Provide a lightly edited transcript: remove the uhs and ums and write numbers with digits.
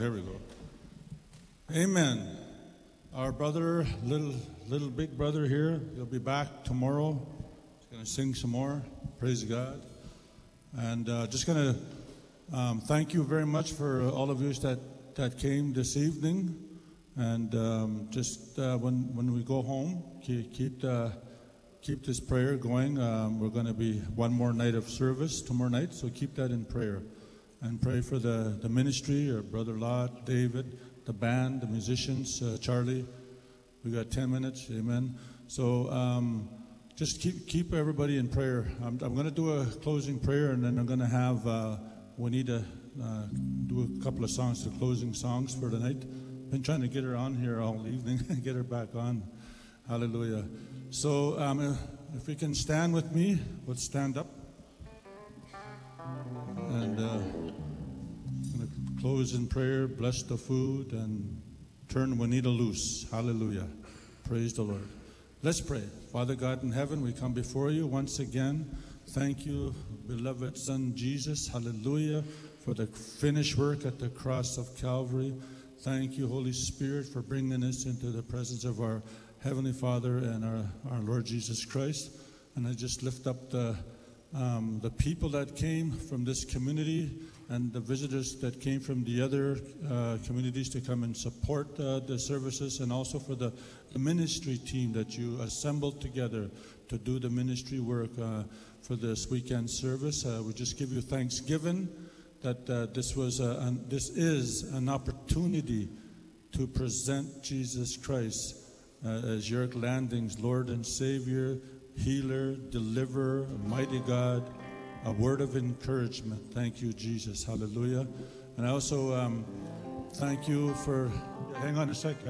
here we go. Amen. Our brother, little big brother here, he'll be back tomorrow. He's going to sing some more. Praise God. And just going to thank you very much for all of you that came this evening. And when we go home, keep this prayer going. We're going to be one more night of service tomorrow night, so keep that in prayer. And pray for the ministry, or Brother Lot, David, the band, the musicians, Charlie. We got 10 minutes, amen. So just keep everybody in prayer. I'm going to do a closing prayer, and then I'm going to have Juanita do a couple of songs, the closing songs for the night. Been trying to get her on here all evening, get her back on. Hallelujah. So if we can stand with me, let's stand up. And I'm going to close in prayer, bless the food, and turn Juanita loose. Hallelujah. Praise the Lord. Let's pray. Father God in heaven, we come before you once again. Thank you, beloved Son Jesus. Hallelujah. For the finished work at the cross of Calvary. Thank you, Holy Spirit, for bringing us into the presence of our Heavenly Father and our Lord Jesus Christ. And I just lift up the people that came from this community and the visitors that came from the other communities to come and support the services, and also for the ministry team that you assembled together to do the ministry work for this weekend service. We just give you thanksgiving that this is an opportunity to present Jesus Christ as York Landing's Lord and Savior, healer, deliverer, mighty God, a word of encouragement. Thank you, Jesus. Hallelujah. And I also thank you for, hang on a second.